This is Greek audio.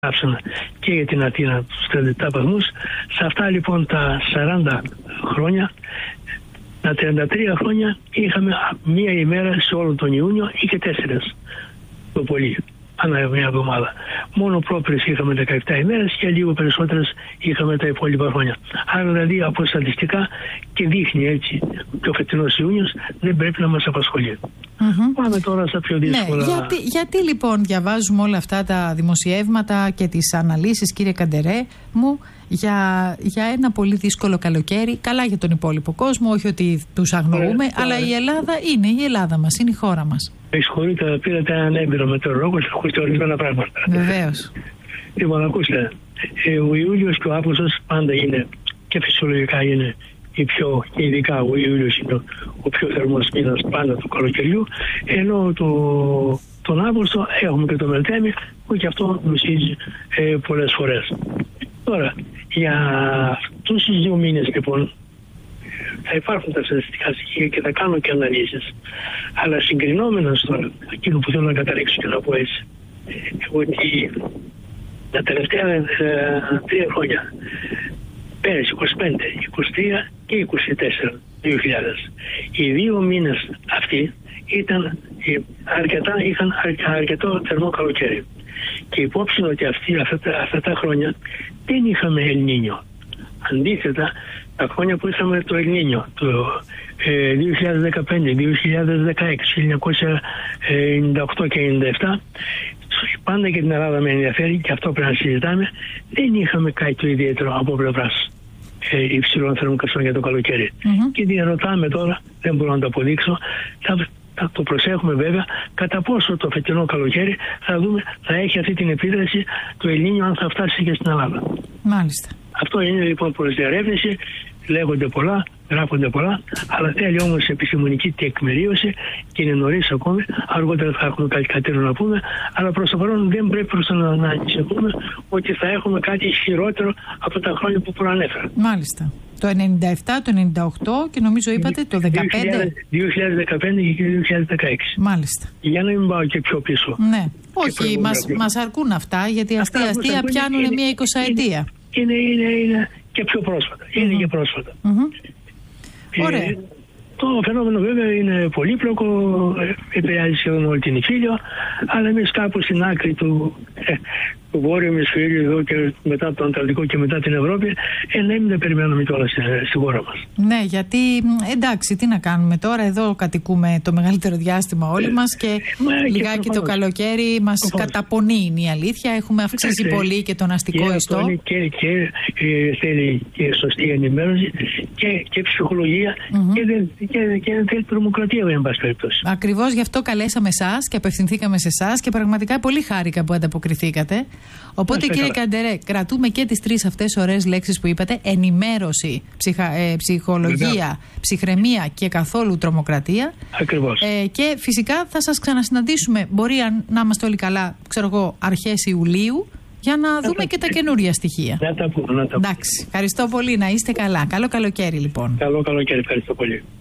άφησαν και για την Αθήνα τους 37 βαθμούς. Σε αυτά λοιπόν τα 40 χρόνια, τα 33 χρόνια είχαμε μία ημέρα σε όλο τον Ιούνιο ή και 4 το πολύ, ανά μια εβδομάδα. Μόνο πρόπερες είχαμε 17 ημέρες και λίγο περισσότερες είχαμε τα υπόλοιπα χρόνια. Άρα δηλαδή από στατιστικά και δείχνει έτσι και ο φετινός Ιούνιος δεν πρέπει να μας απασχολεί. Πάμε τώρα στα πιο δύσκολα. Ναι, γιατί λοιπόν διαβάζουμε όλα αυτά τα δημοσιεύματα και τις αναλύσεις, κύριε Καντερέ μου, για ένα πολύ δύσκολο καλοκαίρι? Καλά για τον υπόλοιπο κόσμο, όχι ότι τους αγνοούμε, αλλά η Ελλάδα είναι η Ελλάδα μας, είναι η χώρα μας. Με συγχωρείτε, πήρατε έναν έμπειρο μετεωρολόγο και ακούστε ορισμένα πράγματα. Βεβαίως. Λοιπόν, ακούστε, ο Ιούλιος και ο Αύγουστος πάντα είναι και φυσιολογικά είναι και ειδικά ο Ιούλιος είναι ο πιο θερμός μήνας πάντα του καλοκαιριού, ενώ τον Αύγουστο έχουμε και το Μελτέμι που και αυτό μισίζει πολλές φορές. Τώρα, για αυτούς τους 2 μήνες λοιπόν θα υπάρχουν τα στατιστικά στοιχεία και θα κάνω και αναλύσεις, αλλά συγκρινόμενος τώρα, εκείνο που θέλω να καταλήξω και να πω έτσι, ότι τα τελευταία 3 χρόνια, πέρυσι 25, 23 και 24, 2000, οι 2 μήνες αυτοί είχαν αρκετό θερμό καλοκαίρι. Και υπόψη ότι αυτά τα χρόνια δεν είχαμε Ελνίνιο. Αντίθετα, τα χρόνια που είχαμε το Ελνίνιο, το 2015, 2016, 1998 και 1997, πάντα και την Ελλάδα με ενδιαφέρει και αυτό πρέπει να συζητάμε, δεν είχαμε κάτι το ιδιαίτερο από πλευράς υψηλών θερμοκρασιών για το καλοκαίρι. Και διαρωτάμε τώρα, δεν μπορώ να το αποδείξω, θα το προσέχουμε βέβαια κατά πόσο το φετινό καλοκαίρι θα έχει αυτή την επίδραση του Ελνίνιο αν θα φτάσει και στην Ελλάδα. Μάλιστα. Αυτό είναι λοιπόν προς διαρεύνηση, λέγονται πολλά, γράφονται πολλά, αλλά θέλει όμως επιστημονική τεκμηρίωση και είναι νωρίς ακόμη. Αργότερα θα έχουμε κάτι κατήριο να πούμε, αλλά προς το παρόν δεν πρέπει να ανησυχούμε ότι θα έχουμε κάτι ισχυρότερο από τα χρόνια που προανέφερα. Μάλιστα. Το 97, το 98 και νομίζω είπατε το 2015. 2015 και 2016. Μάλιστα. Για να μην πάω και πιο πίσω. Ναι. Όχι, μας αρκούν αυτά, γιατί αστεία πιάνουν μία 20ετία. Είναι και πιο πρόσφατα. Είναι και πρόσφατα. Ωραία. Το φαινόμενο βέβαια είναι πολύπλοκο, επηρεάζει σχεδόν όλη την Ιφίλιο, αλλά εμείς κάπου στην άκρη του βόρειου ημισφαιρίου εδώ και μετά το Ανταρκτικό και μετά την Ευρώπη, να μην περιμένουμε κιόλα στη χώρα μας. Ναι, γιατί εντάξει, τι να κάνουμε τώρα, εδώ κατοικούμε το μεγαλύτερο διάστημα όλοι μας και λιγάκι το καλοκαίρι μας καταπονεί, είναι η αλήθεια. Έχουμε αυξήσει πολύ και τον αστικό ιστό. Και θέλει και σωστή ενημέρωση και ψυχολογία και δεν θέλει τρομοκρατία, εν πάση περιπτώσει. Ακριβώς γι' αυτό καλέσαμε εσάς και απευθυνθήκαμε σε εσάς και πραγματικά πολύ χάρηκα που ανταποκριθήκατε. Οπότε κύριε Καντερέ, κρατούμε και τις 3 αυτές ωραίες λέξεις που είπατε: ενημέρωση, ψυχολογία, ψυχραιμία και καθόλου τρομοκρατία. Ακριβώς. Και φυσικά θα σας ξανασυναντήσουμε, μπορεί να είμαστε όλοι καλά, ξέρω εγώ, αρχές Ιουλίου, για να δούμε και τα καινούρια στοιχεία. Να τα πούμε. Εντάξει, ευχαριστώ πολύ, να είστε καλά. Καλό καλοκαίρι λοιπόν. Καλό καλοκαίρι, ευχαριστώ πολύ.